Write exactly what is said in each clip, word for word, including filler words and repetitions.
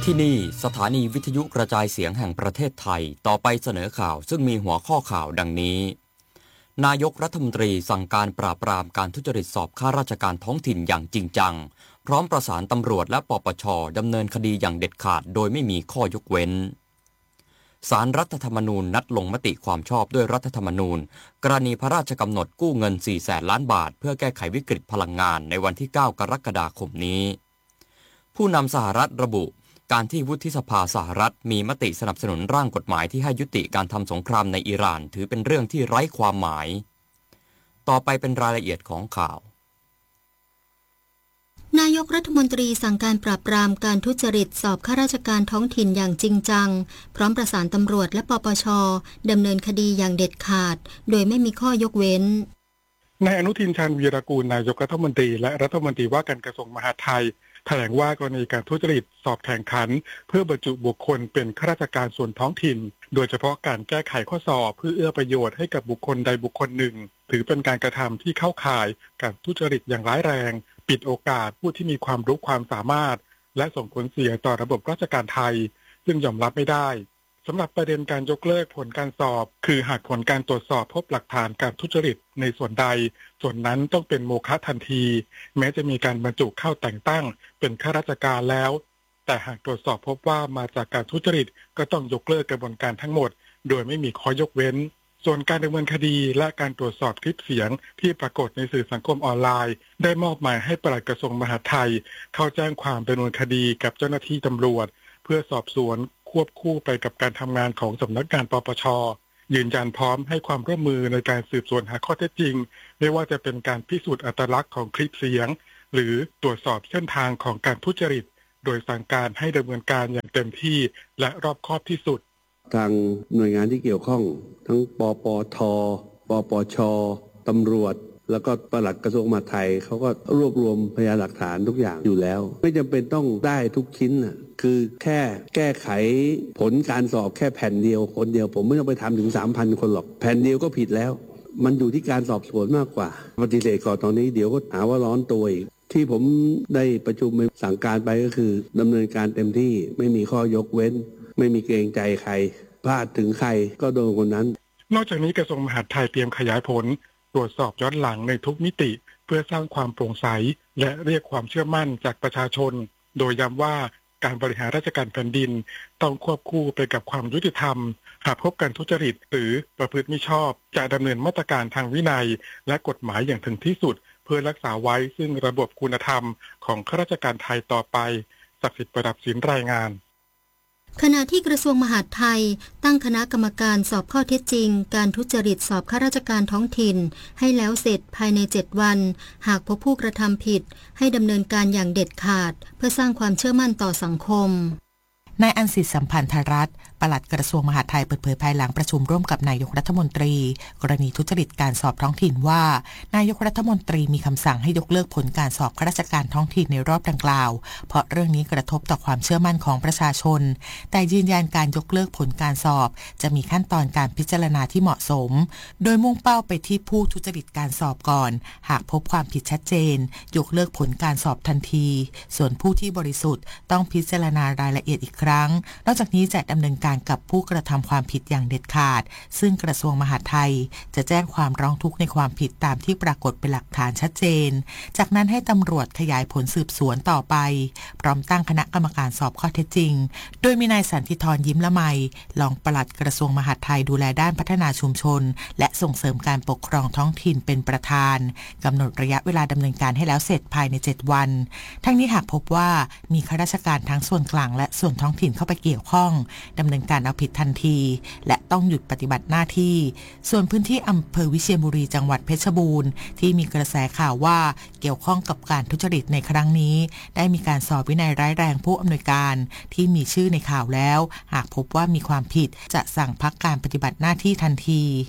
ที่นี่สถานีวิทยุกระจายเสียงแห่งประเทศไทยต่อไปเสนอข่าวซึ่งมีหัวข้อข่าวดังนี้นายกรัฐมนตรีสั่งการปราบปรามการทุจริตสอบข้าราชการท้องถิ่นอย่างจริงจังพร้อมประสานตำรวจและปปช.ดำเนินคดีอย่างเด็ดขาดโดยไม่มีข้อยกเว้นศาลรัฐธรรมนูญนัดลงมติความชอบด้วยรัฐธรรมนูญกรณีพระราชกำหนดกู้เงินสี่แสนล้านบาทเพื่อแก้ไขวิกฤตพลังงานในวันที่เก้ากรกฎาคมนี้ผู้นำสหรัฐระบุการที่วุฒิสภาสหรัฐมีมติสนับสนุนร่างกฎหมายที่ให้ยุติการทำสงครามในอิหร่านถือเป็นเรื่องที่ไร้ความหมายต่อไปเป็นรายละเอียดของข่าวนายกรัฐมนตรีสั่งการปราบปรามการทุจริตสอบข้าราชการท้องถิ่นอย่างจริงจังพร้อมประสานตำรวจและปปช.ดำเนินคดีอย่างเด็ดขาดโดยไม่มีข้อยกเว้นนายอนุทินชาญวีรกูลนายกรัฐมนตรีและรัฐมนตรีว่าการกระทรวงมหาดไทยแถลงว่ากรณีการทุจริตสอบแข่งขันเพื่อบรรจุบุคคลเป็นข้าราชการส่วนท้องถิ่นโดยเฉพาะการแก้ไขข้อสอบเพื่อเอื้อประโยชน์ให้กับบุคคลใดบุคคลหนึ่งถือเป็นการกระทำที่เข้าข่ายการทุจริตอย่างร้ายแรงปิดโอกาสผู้ที่มีความรู้ความสามารถและส่งผลเสียต่อระบบราชการไทยซึ่งยอมรับไม่ได้สำหรับประเด็นการยกเลิกผลการสอบคือหากผลการตรวจสอบพบหลักฐานการทุจริตในส่วนใดส่วนนั้นต้องเป็นโมฆะทันทีแม้จะมีการบรรจุเข้าแต่งตั้งเป็นข้าราชการแล้วแต่หากตรวจสอบพบว่ามาจากการทุจริตก็ต้องยกเลิกกระบวนการทั้งหมดโดยไม่มีข้อยกเว้นส่วนการดำเนินคดีและการตรวจสอบคลิปเสียงที่ปรากฏในสื่อสังคมออนไลน์ได้มอบหมายให้ปลัดกระทรวงมหาดไทยเข้าแจ้งความดำเนินคดีกับเจ้าหน้าที่ตำรวจเพื่อสอบสวนควบคู่ไปกับการทำงานของสำนักงานปปช.ยืนยันพร้อมให้ความร่วมมือในการสืบสวนหาข้อเท็จจริงไม่ว่าจะเป็นการพิสูจน์อัตลักษณ์ของคลิปเสียงหรือตรวจสอบเส้นทางของการทุจริตโดยสั่งการให้ดำเนินการอย่างเต็มที่และรอบคอบที่สุดทางหน่วยงานที่เกี่ยวข้องทั้งปปท.ปปช.ตำรวจแล้วก็ปลัดกระทรวงมหาดไทยเขาก็รวบรวมพยานหลักฐานทุกอย่างอยู่แล้วไม่จำเป็นต้องได้ทุกชิ้นน่ะคือแค่แก้ไขผลการสอบแค่แผ่นเดียวคนเดียวผมไม่ต้องไปทำถึง สามพัน คนหรอกแผ่นเดียวก็ผิดแล้วมันอยู่ที่การสอบสวนมากกว่าปฏิเสธก่อนตอนนี้เดี๋ยวก็หาว่าร้อนตัวอีกที่ผมได้ประชุมสั่งการไปก็คือดำเนินการเต็มที่ไม่มีข้อยกเว้นไม่มีเกรงใจใครพลาดถึงใครก็โดนคนนั้นนอกจากนี้กระทรวงมหาดไทยเตรียมขยายผลตรวจสอบย้อนหลังในทุกมิติเพื่อสร้างความโปร่งใสและเรียกความเชื่อมั่นจากประชาชนโดยย้ำว่าการบริหารราชการแผ่นดินต้องควบคู่ไปกับความยุติธรรมหากพบการทุจริตหรือประพฤติมิชอบจะดำเนินมาตรการทางวินัยและกฎหมายอย่างถึงที่สุดเพื่อรักษาไว้ซึ่งระบบคุณธรรมของข้าราชการไทยต่อไปศักดิ์สิทธิ์ประดับศิลป์รายงานขณะที่กระทรวงมหาดไทยตั้งคณะกรรมการสอบข้อเท็จจริงการทุจริตสอบข้าราชการท้องถิ่นให้แล้วเสร็จภายในเจ็ดวันหากพบผู้กระทำผิดให้ดำเนินการอย่างเด็ดขาดเพื่อสร้างความเชื่อมั่นต่อสังคมนายอันสิทธิสัมพันธรัตน์ปลัดกระทรวงมหาดไทยเปิดเผยภายหลังประชุมร่วมกับนายกรัฐมนตรีกรณีทุจริตการสอบท้องถิ่นว่านายกรัฐมนตรีมีคำสั่งให้ยกเลิกผลการสอบข้าราชการท้องถิ่นในรอบดังกล่าวเพราะเรื่องนี้กระทบต่อความเชื่อมั่นของประชาชนแต่ยืนยันการยกเลิกผลการสอบจะมีขั้นตอนการพิจารณาที่เหมาะสมโดยมุ่งเป้าไปที่ผู้ทุจริตการสอบก่อนหากพบความผิดชัดเจนยกเลิกผลการสอบทันทีส่วนผู้ที่บริสุทธิ์ต้องพิจารณารายละเอียดอีกครั้งนอกจากนี้จะดำเนินการกับผู้กระทำความผิดอย่างเด็ดขาดซึ่งกระทรวงมหาดไทยจะแจ้งความร้องทุกข์ในความผิดตามที่ปรากฏเป็นหลักฐานชัดเจนจากนั้นให้ตำรวจขยายผลสืบสวนต่อไปพร้อมตั้งคณะกรรมการสอบข้อเท็จจริงโดยมีนายสันติธรยิ้มละไมรองปลัดกระทรวงมหาดไทยดูแลด้านพัฒนาชุมชนและส่งเสริมการปกครองท้องถิ่นเป็นประธานกำหนดระยะเวลาดำเนินการให้แล้วเสร็จภายในเจ็ดวันทั้งนี้หากพบว่ามีข้าราชการทั้งส่วนกลางและส่วนท้องถิ่นเข้าไปเกี่ยวข้องดำเนินการเอาผิดทันทีและต้องหยุดปฏิบัติหน้าที่ส่วนพื้นที่อำเภอวิเชียรบุรีจังหวัดเพชรบูรณ์ที่มีกระแสข่าวว่าเกี่ยวข้องกับการทุจริตในครั้งนี้ได้มีการสอบวินัยร้ายแรงผู้อำนวยการที่มีชื่อในข่าวแล้วหากพบว่ามีความผิดจะสั่งพักการปฏิบัติหน้าที่ทันที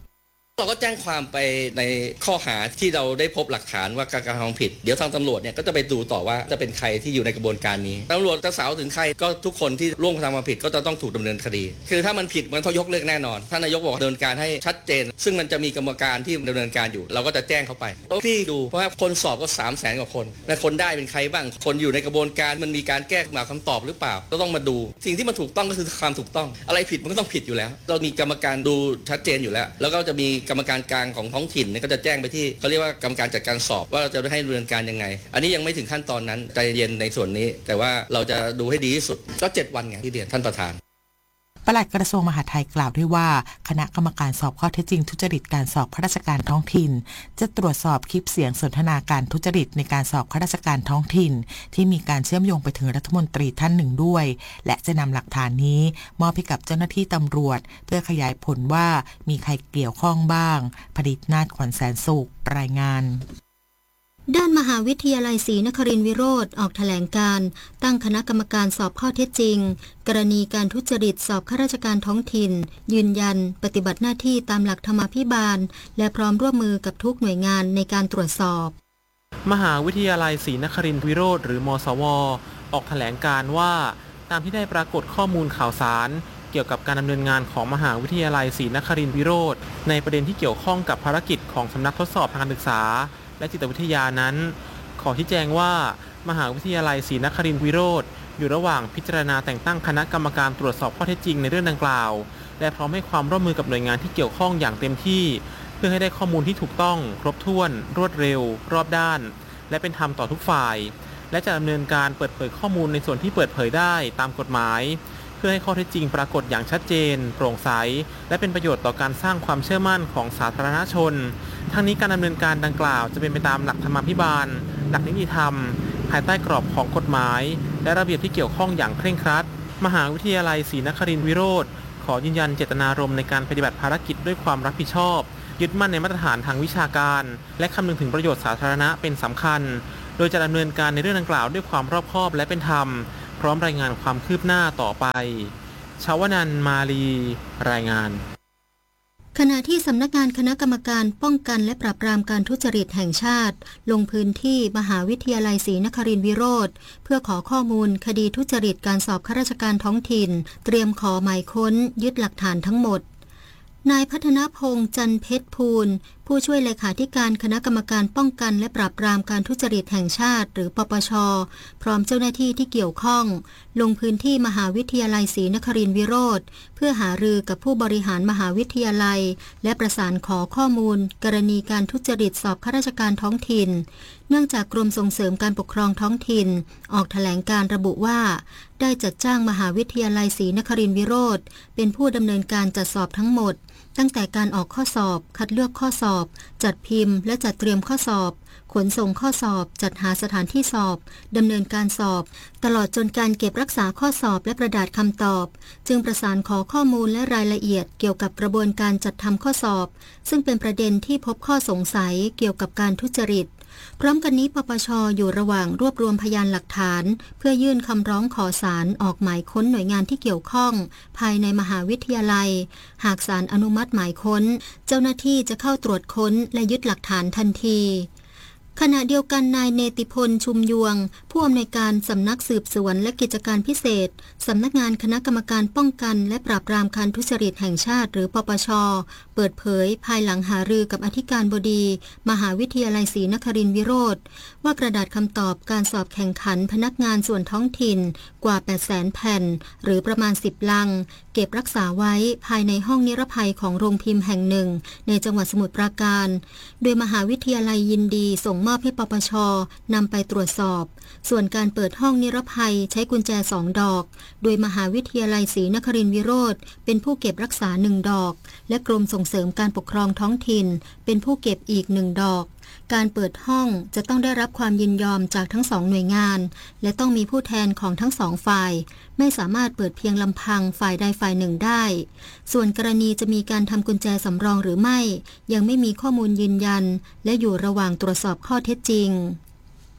เราก็แจ้งความไปในข้อหาที่เราได้พบหลักฐานว่าการกระทำผิดเดี๋ยวทางตำรวจเนี่ยก็จะไปดูต่อว่าจะเป็นใครที่อยู่ในกระบวนการนี้ตำรวจจะสาวถึงใครก็ทุกคนที่ร่วมกระทำความผิดก็จะต้องถูกดำเนินคดีคือถ้ามันผิดมันต้องยกเลิกแน่นอนท่านนายกบอกดำเนินการให้ชัดเจนซึ่งมันจะมีกรรมการที่ดำเนินการอยู่เราก็จะแจ้งเขาไปต้องที่ดูเพราะว่าคนสอบก็สามแสนกว่าคนและคนได้เป็นใครบ้างคนอยู่ในกระบวนการมันมีการแก้มาคำตอบหรือเปล่าก็ต้องมาดูสิ่งที่มันถูกต้องก็คือความถูกต้องอะไรผิดมันก็ต้องผิดอยู่แล้วเรามีกรรมการดูชัดเจนอยู่แล้วแล้วก็จะมีกรรมการกลางของท้องถิ่นก็จะแจ้งไปที่เขาเรียกว่ากรรมการจัดการสอบว่าเราจะให้ดำเนินการยังไงอันนี้ยังไม่ถึงขั้นตอนนั้นใจเย็นในส่วนนี้แต่ว่าเราจะดูให้ดีที่สุดก็เจ็ดวันไงที่เรียนท่านประธานปลัดกระทรวงมหาดไทยกล่าวด้วยว่าคณะกรรมการสอบข้อเท็จจริงทุจริตการสอบข้าราชการท้องถิ่นจะตรวจสอบคลิปเสียงสนทนาการทุจริตในการสอบข้าราชการท้องถิ่นที่มีการเชื่อมโยงไปถึงรัฐมนตรีท่านหนึ่งด้วยและจะนำหลักฐานนี้มอบให้กับเจ้าหน้าที่ตำรวจเพื่อขยายผลว่ามีใครเกี่ยวข้องบ้างผดิษฐ์นาฏขวัญแสนสุขรายงานด้านมหาวิทยาลัยศรีนครินทรวิโรธออกแถลงการตั้งคณะกรรมการสอบข้อเท็จจริงกรณีการทุจริตสอบข้าราชการท้องถิ่นยืนยันปฏิบัติหน้าที่ตามหลักธรรมาภิบาลและพร้อมร่วมมือกับทุกหน่วยงานในการตรวจสอบมหาวิทยาลัยศรีนครินทรวิโรธหรือมศว.ออกแถลงการว่าตามที่ได้ปรากฏข้อมูลข่าวสารเกี่ยวกับการดำเนินงานของมหาวิทยาลัยศรีนครินทรวิโรธในประเด็นที่เกี่ยวข้องกับภารกิจของสำนักทดสอบทางการศึกษาและจิตวิทยานั้นขอชี้แจงว่ามหาวิทยาลัยศรีนครินทรวิโรธอยู่ระหว่างพิจารณาแต่งตั้งคณะกรรมการตรวจสอบข้อเท็จจริงในเรื่องดังกล่าวและพร้อมให้ความร่วมมือกับหน่วยงานที่เกี่ยวข้องอย่างเต็มที่เพื่อให้ได้ข้อมูลที่ถูกต้องครบถ้วนรวดเร็วรอบด้านและเป็นธรรมต่อทุกฝ่ายและจะดำเนินการเปิดเผยข้อมูลในส่วนที่เปิดเผยได้ตามกฎหมายเพื่อให้ข้อเท็จจริงปรากฏอย่างชัดเจนโปร่งใสและเป็นประโยชน์ต่อการสร้างความเชื่อมั่นของสาธารณชนทั้งนี้การดำเนินการดังกล่าวจะเป็นไปตามหลักธรรมาภิบาลหลักนิติธรรมภายใต้กรอบของกฎหมายและระเบียบที่เกี่ยวข้องอย่างเคร่งครัดมหาวิทยาลัยศรีนครินทรวิโรธขอยืนยันเจตนารมณ์ในการปฏิบัติภารกิจด้วยความรับผิดชอบยึดมั่นในมาตรฐานทางวิชาการและคำนึงถึงประโยชน์สาธารณะเป็นสำคัญโดยจะดำเนินการในเรื่องดังกล่าวด้วยความรอบคอบและเป็นธรรมพร้อมรายงานความคืบหน้าต่อไปชาวนันท์มาลีรายงานขณะที่สำนักงานคณะกรรมการป้องกันและปราบปรามการทุจริตแห่งชาติลงพื้นที่มหาวิทยาลัยศรีนครินทรวิโรธเพื่อขอข้อมูลคดีทุจริตการสอบข้าราชการท้องถิ่นเตรียมขอหมายค้นยึดหลักฐานทั้งหมดนายพัฒนพงษ์จันเพชรภูลผู้ช่วยเลขาธิการคณะกรรมการป้องกันและปราบปรามการทุจริตแห่งชาติหรือปปช.พร้อมเจ้าหน้าที่ที่เกี่ยวข้องลงพื้นที่มหาวิทยาลัยศรีนครินทรวิโรธเพื่อหารือกับผู้บริหารมหาวิทยาลัยและประสานขอข้อมูลกรณีการทุจริตสอบข้าราชการท้องถิ่นเนื่องจากกรมส่งเสริมการปกครองท้องถิ่นออกแถลงการระบุว่าได้จัดจ้างมหาวิทยาลัยศรีนครินทรวิโรธเป็นผู้ดำเนินการจัดสอบทั้งหมดตั้งแต่การออกข้อสอบคัดเลือกข้อสอบจัดพิมพ์และจัดเตรียมข้อสอบขนส่งข้อสอบจัดหาสถานที่สอบดำเนินการสอบตลอดจนการเก็บรักษาข้อสอบและกระดาษคำตอบจึงประสานขอข้อมูลและรายละเอียดเกี่ยวกับกระบวนการจัดทำข้อสอบซึ่งเป็นประเด็นที่พบข้อสงสัยเกี่ยวกับการทุจริตพร้อมกันนี้ปปช.อยู่ระหว่างรวบรวมพยานหลักฐานเพื่อยื่นคำร้องขอศาลออกหมายค้นหน่วยงานที่เกี่ยวข้องภายในมหาวิทยาลัยหากศาลอนุมัติหมายค้นเจ้าหน้าที่จะเข้าตรวจค้นและยึดหลักฐานทันทีขณะเดียวกันนายเนติพลชุมยวงผู้อำนวยการสำนักสืบสวนและกิจการพิเศษสำนักงานคณะกรรมการป้องกันและปราบปรามการทุจริตแห่งชาติหรือปปช.เปิดเผยภายหลังหารือกับอธิการบดีมหาวิทยาลัยศรีนครินทรวิโรธว่ากระดาษคำตอบการสอบแข่งขันพนักงานส่วนท้องถิ่นกว่า แปดแสน แผ่นหรือประมาณสิบลังเก็บรักษาไว้ภายในห้องนิรภัยของโรงพิมพ์แห่งหนึ่งในจังหวัดสมุทรปราการโดยมหาวิทยาลัยยินดีส่งมอบให้ปปช.นำไปตรวจสอบส่วนการเปิดห้องนิรภัยใช้กุญแจสองดอกโดยมหาวิทยาลัยศรีนครินทรวิโรธเป็นผู้เก็บรักษาหนึ่งดอกและกรมส่งเสริมการปกครองท้องถิ่นเป็นผู้เก็บอีกหนึ่งดอกการเปิดห้องจะต้องได้รับความยินยอมจากทั้งสองหน่วยงานและต้องมีผู้แทนของทั้งสองฝ่ายไม่สามารถเปิดเพียงลำพังฝ่ายใดฝ่ายหนึ่งได้ส่วนกรณีจะมีการทำกุญแจสำรองหรือไม่ยังไม่มีข้อมูลยืนยันและอยู่ระหว่างตรวจสอบข้อเท็จจริง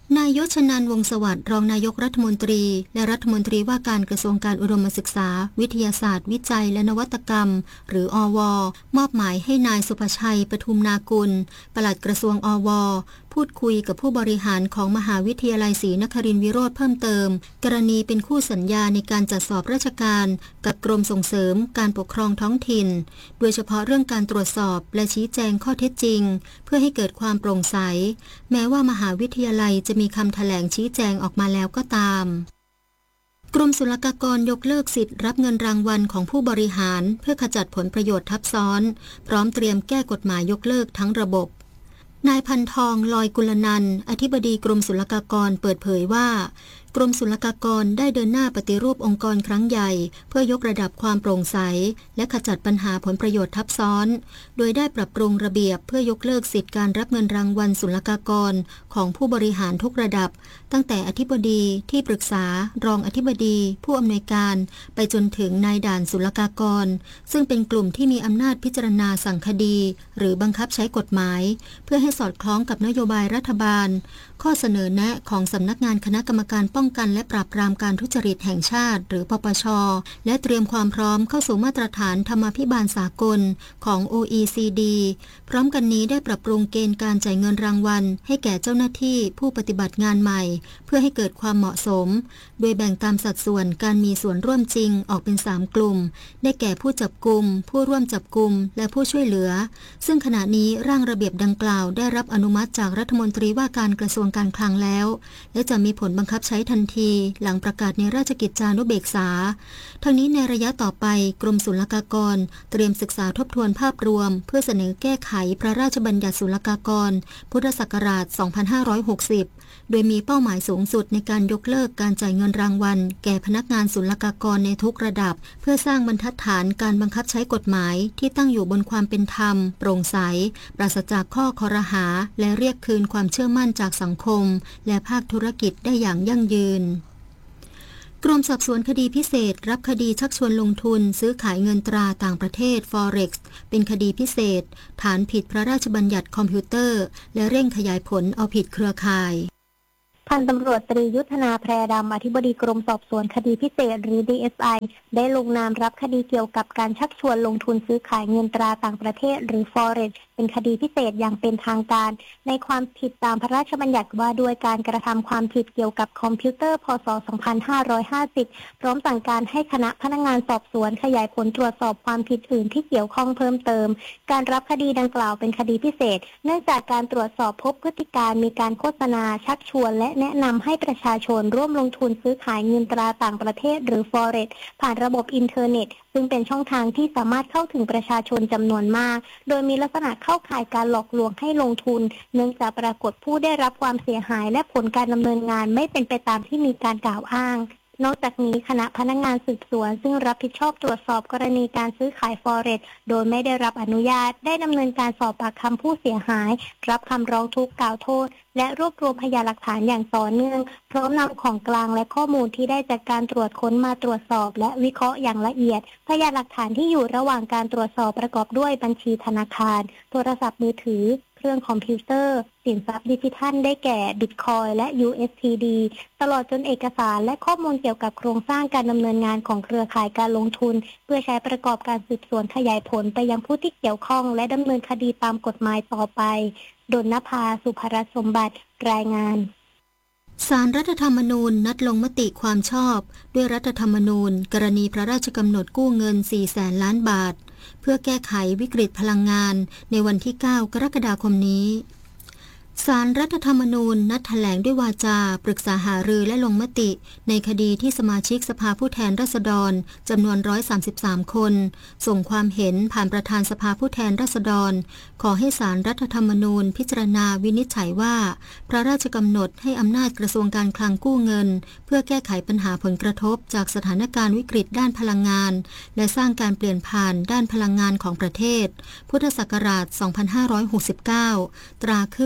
นายยศชนันท์วงศ์สวัสดิ์รองนายกรัฐมนตรีและรัฐมนตรีว่าการกระทรวงการอุดมศึกษาวิทยาศาสตร์วิจัยและนวัตกรรมหรืออว.มอบหมายให้นายสุภชัยปทุมนากุลปลัดกระทรวงอว.พูดคุยกับผู้บริหารของมหาวิทยาลัยศรีนครินทรวิโรธเพิ่มเติมกรณีเป็นคู่สัญญาในการจัดสอบราชการกับกรมส่งเสริมการปกครองท้องถิ่นโดยเฉพาะเรื่องการตรวจสอบและชี้แจงข้อเท็จจริงเพื่อให้เกิดความโปร่งใสแม้ว่ามหาวิทยาลัยจะมีคำแถลงชี้แจงออกมาแล้วก็ตามกรมศุลกากรยกเลิกสิทธิ์รับเงินรางวัลของผู้บริหารเพื่อขจัดผลประโยชน์ทับซ้อนพร้อมเตรียมแก้กฎหมายยกเลิกทั้งระบบนายพันทองลอยกุลนันท์อธิบดีกรมศุลกากรเปิดเผยว่ากรมศุลกากรได้เดินหน้าปฏิรูปองค์กรครั้งใหญ่เพื่อยกระดับความโปร่งใสและขจัดปัญหาผลประโยชน์ทับซ้อนโดยได้ปรับปรุงระเบียบเพื่อยกเลิกสิทธิการรับเงินรางวัลศุลกากรของผู้บริหารทุกระดับตั้งแต่อธิบดีที่ปรึกษารองอธิบดีผู้อำนวยการไปจนถึงนายด่านศุลกากรซึ่งเป็นกลุ่มที่มีอำนาจพิจารณาสั่งคดีหรือบังคับใช้กฎหมายเพื่อให้สอดคล้องกับนโยบายรัฐบาลข้อเสนอแนะของสำนักงานคณะกรรมการป้องกันและปราบปรามการทุจริตแห่งชาติหรือปปช.และเตรียมความพร้อมเข้าสู่มาตรฐานธรรมาภิบาลสากลของ โอ อี ซี ดี พร้อมกันนี้ได้ปรับปรุงเกณฑ์การจ่ายเงินรางวัลให้แก่เจ้าหน้าที่ผู้ปฏิบัติงานใหม่เพื่อให้เกิดความเหมาะสมโดยแบ่งตามสัดส่วนการมีส่วนร่วมจริงออกเป็นสามกลุ่มได้แก่ผู้จับกุมผู้ร่วมจับกุมและผู้ช่วยเหลือซึ่งขณะนี้ร่างระเบียบดังกล่าวได้รับอนุมัติจากรัฐมนตรีว่าการกระทรวงการคลังแล้วและจะมีผลบังคับใช้ทันทีหลังประกาศในราชกิจจานุเบกษาทั้งนี้ในระยะต่อไปกรมศุลกากรเตรียมศึกษาทบทวนภาพรวมเพื่อเสนอแก้ไขพระราชบัญญัติศุลกากรพุทธศักราช สองพันห้าร้อยหกสิบ โดยมีเป้าหมายสูงสุดในการยกเลิกการจ่ายเงินรางวัลแก่พนักงานศุลกากรในทุกระดับเพื่อสร้างบรรทัดฐานการบังคับใช้กฎหมายที่ตั้งอยู่บนความเป็นธรรมโปร่งใสปราศจากข้อคอรหาและเรียกคืนความเชื่อมั่นจากสังคมและภาคธุรกิจได้อย่างยั่งยืนกรมสอบสวนคดีพิเศษรับคดีชักชวนลงทุนซื้อขายเงินตราต่างประเทศ Forex เป็นคดีพิเศษฐานผิดพระราชบัญญัติคอมพิวเตอร์และเร่งขยายผลเอาผิดเครือข่ายพันตำรวจตรียุทธนาแพรดำอธิบดีกรมสอบสวนคดีพิเศษหรือ ดี เอส ไอ ได้ลงนามรับคดีเกี่ยวกับการชักชวนลงทุนซื้อขายเงินตราต่างประเทศหรือ Forex เป็นคดีพิเศษอย่างเป็นทางการในความผิดตามพระราชบัญญัติว่าด้วยการกระทำความผิดเกี่ยวกับคอมพิวเตอร์พ.ศ. สองพันห้าร้อยห้าสิบพร้อมสั่งการให้คณะพนักงานสอบสวนขยายผลตรวจสอบความผิดอื่นที่เกี่ยวข้องเพิ่มเติมการรับคดีดังกล่าวเป็นคดีพิเศษเนื่องจากการตรวจสอบพบพฤติการมีการโฆษณาชักชวนและแนะนำให้ประชาชนร่วมลงทุนซื้อขายเงินตราต่างประเทศหรือ Forex ผ่านระบบอินเทอร์เน็ตซึ่งเป็นช่องทางที่สามารถเข้าถึงประชาชนจำนวนมากโดยมีลักษณะเข้าข่ายการหลอกลวงให้ลงทุนเนื่องจากปรากฏผู้ได้รับความเสียหายและผลการดำเนินงานไม่เป็นไปตามที่มีการกล่าวอ้างนอกจากนี้คณะพนักงานสืบสวนซึ่งรับผิดชอบตรวจสอบกรณีการซื้อขาย Forex โดยไม่ได้รับอนุญาตได้ดำเนินการสอบปากคำผู้เสียหายรับคำร้องทุกข์กล่าวโทษและรวบรวมพยานหลักฐานอย่างต่อเนื่องพร้อมนำของกลางและข้อมูลที่ได้จากการตรวจค้นมาตรวจสอบและวิเคราะห์อย่างละเอียดพยานหลักฐานที่อยู่ระหว่างการตรวจสอบประกอบด้วยบัญชีธนาคารโทรศัพท์มือถือเครื่องคอมพิวเตอร์สินทรัพย์ดิจิทัลได้แก่บิตคอยน์และ ยู เอส ที ดี ตลอดจนเอกสารและข้อมูลเกี่ยวกับโครงสร้างการดำเนินงานของเครือข่ายการลงทุนเพื่อใช้ประกอบการสืบสวนขยายผลไปยังผู้ที่เกี่ยวข้องและดำเนินคดีตามกฎหมายต่อไปดลนภา สุภรัตน์สมบัติรายงานศาลรัฐธรรมนูญนัดลงมติความชอบด้วยรัฐธรรมนูญกรณีพระราชกำหนดกู้เงิน สี่แสน ล้านบาทเพื่อแก้ไขวิกฤตพลังงานในวันที่ เก้ากรกฎาคมนี้ ศาลรัฐธรรมนูญนัดแถลงด้วยวาจาปรึกษาหารือและลงมติในคดีที่สมาชิกสภาผู้แทนราษฎรจำนวนหนึ่งร้อยสามสิบสามคนส่งความเห็นผ่านประธานสภาผู้แทนราษฎรขอให้ศาลรัฐธรรมนูญพิจารณาวินิจฉัยว่าพระราชกำหนดให้อำนาจกระทรวงการคลังกู้เงินเพื่อแก้ไขปัญหาผลกระทบจากสถานการณ์วิกฤตด้านพลังงานและสร้างการเปลี่ยนผ่านด้านพลังงานของประเทศพุทธศักราช สองพันห้าร้อยหกสิบเก้า ตราขึ้นโดย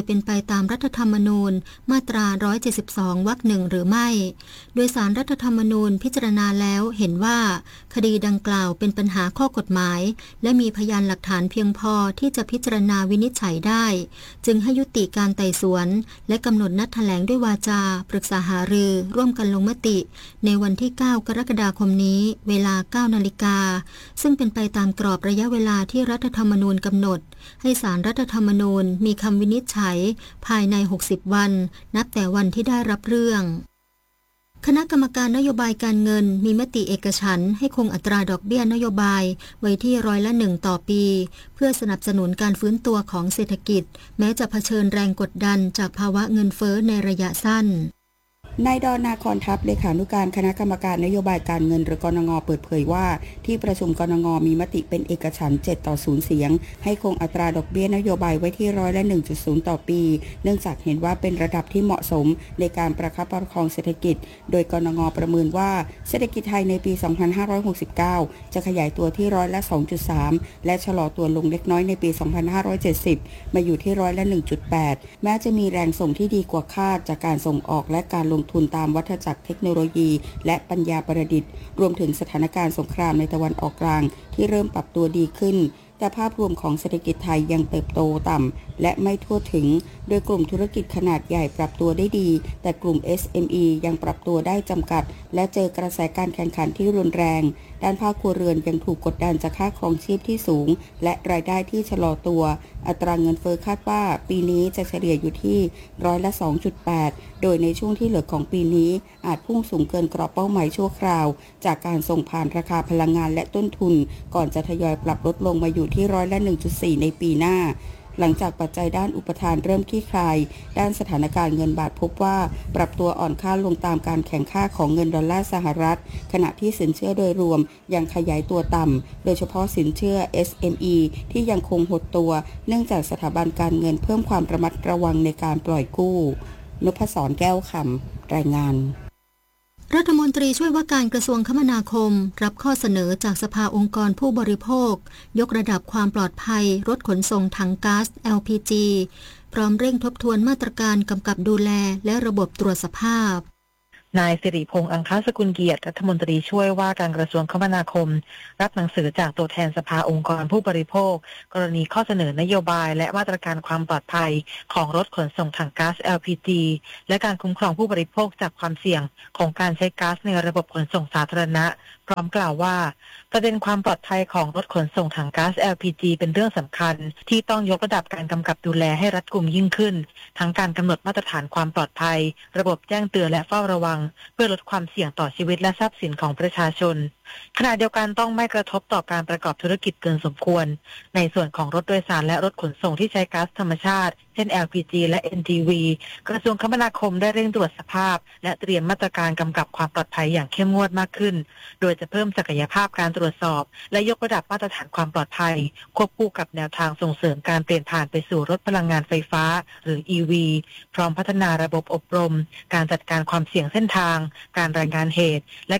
เป็นไปตามรัฐธรรมนูญมาตราหนึ่งร้อยเจ็ดสิบสองวรรคหนึ่งหรือไม่โดยศาลรัฐธรรมนูญพิจารณาแล้วเห็นว่าคดีดังกล่าวเป็นปัญหาข้อกฎหมายและมีพยานหลักฐานเพียงพอที่จะพิจารณาวินิจฉัยได้จึงให้ยุติการไต่สวนและกำหนดนัดแถลงด้วยวาจาปรึกษาหารือร่วมกันลงมติในวันที่เก้ากรกฎาคมนี้เวลา เก้านาฬิกาซึ่งเป็นไปตามกรอบระยะเวลาที่รัฐธรรมนูญกำหนดให้ศาลรัฐธรรมนูญมีคำวินิจฉัยภายในหกสิบวันนับแต่วันที่ได้รับเรื่องคณะกรรมการนโยบายการเงินมีมติเอกฉันท์ให้คงอัตราดอกเบี้ยนโยบายไว้ที่ร้อยละหนึ่งต่อปีเพื่อสนับสนุนการฟื้นตัวของเศรษฐกิจแม้จะเผชิญแรงกดดันจากภาวะเงินเฟ้อในระยะสั้นนายดอนนาคอนทัพเลขานุการคณะกรรมการนโยบายการเงินหรือกนง.เปิดเผยว่าที่ประชุมกนง.มีมติเป็นเอกฉันท์เจ็ดต่อศูนย์เสียงให้คงอัตราดอกเบี้ยนโยบายไว้ที่ร้อยละ หนึ่งจุดศูนย์ ต่อปีเนื่องจากเห็นว่าเป็นระดับที่เหมาะสมในการประคับประคองเศรษฐกิจโดยกนง.ประเมินว่าเศรษฐกิจไทยในปี สองพันห้าร้อยหกสิบเก้า จะขยายตัวที่ร้อยละ สองจุดสาม และชะลอตัวลงเล็กน้อยในปี สองพันห้าร้อยเจ็ดสิบ มาอยู่ที่ร้อยละ หนึ่งจุดแปด แม้จะมีแรงส่งที่ดีกว่าคาดจากการส่งออกและการลงทุนตามวัฏจักรเทคโนโลยีและปัญญาประดิษฐ์รวมถึงสถานการณ์สงครามในตะวันออกกลางที่เริ่มปรับตัวดีขึ้นแต่ภาพรวมของเศรษฐกิจไทยยังเติบโตต่ำและไม่ทั่วถึงโดยกลุ่มธุรกิจขนาดใหญ่ปรับตัวได้ดีแต่กลุ่ม เอส เอ็ม อี ยังปรับตัวได้จำกัดและเจอกระแสการแข่งขันที่รุนแรงด้านภาคครัวเรือนยังถูกกดดันจากค่าครองชีพที่สูงและรายได้ที่ชะลอตัวอัตราเงินเฟ้อคาดว่าปีนี้จะเฉลี่ยอยู่ที่ร้อยละ สองจุดแปด โดยในช่วงที่เหลือของปีนี้อาจพุ่งสูงเกินกรอบเป้าหมายชั่วคราวจากการส่งผ่านราคาพลังงานและต้นทุนก่อนจะทยอยปรับลดลงมาอยู่ที่ร้อยละ หนึ่งจุดสี่ ในปีหน้าหลังจากปัจจัยด้านอุปทานเริ่มคลี่คลายด้านสถานการณ์เงินบาทพบว่าปรับตัวอ่อนค่าลงตามการแข่งค่าของเงินดอลลาร์สหรัฐขณะที่สินเชื่อโดยรวมยังขยายตัวต่ำโดยเฉพาะสินเชื่อ เอส เอ็ม อี ที่ยังคงหดตัวเนื่องจากสถาบันการเงินเพิ่มความระมัดระวังในการปล่อยกู้นพศรแก้วคำรายงานรัฐมนตรีช่วยว่าการกระทรวงคมนาคมรับข้อเสนอจากสภาองค์กรผู้บริโภคยกระดับความปลอดภัยรถขนส่งถังก๊าซ แอล พี จี พร้อมเร่งทบทวนมาตรการกำกับดูแลและระบบตรวจสภาพนายสิริพงษ์อังคสกุลเกียรติรัฐมนตรีช่วยว่าการกระทรวงคมนาคมรับหนังสือจากตัวแทนสภาองค์กรผู้บริโภคกรณีข้อเสนอนโยบายและมาตรการความปลอดภัยของรถขนส่งถังก๊าซ แอล พี จี และการคุ้มครองผู้บริโภคจากความเสี่ยงของการใช้ก๊าซในระบบขนส่งสาธารณะพร้อมกล่าวว่าประเด็นความปลอดภัยของรถขนส่งถังก๊าซ แอล พี จี เป็นเรื่องสำคัญที่ต้องยกระดับการกำกับดูแลให้รัดกุมยิ่งขึ้นทั้งการกำหนดมาตรฐานความปลอดภัยระบบแจ้งเตือนและเฝ้าระวังเพื่อลดความเสี่ยงต่อชีวิตและทรัพย์สินของประชาชนขณะเดียวกันต้องไม่กระทบต่อการประกอบธุรกิจเกินสมควรในส่วนของรถโดยสารและรถขนส่งที่ใช้ก๊าซธรรมชาติเช่น แอล พี จี และ เอ็น จี วี กระทรวงคมนาคมได้เร่งตรวจสภาพและเตรียมมาตรการกำกับความปลอดภัยอย่างเข้มงวดมากขึ้นโดยจะเพิ่มศักยภาพการตรวจสอบและยกระดับมาตรฐานความปลอดภัยควบคู่กับแนวทางส่งเสริมการเปลี่ยนผ่านไปสู่รถพลังงานไฟฟ้าหรือ อี วี พร้อมพัฒนาระบบอบรมการจัดการความเสี่ยงเส้นทางการรายงานเหตุและ